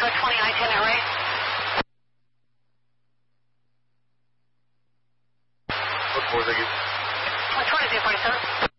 Echo 20 itinerary. Look for, thank you. 20 047.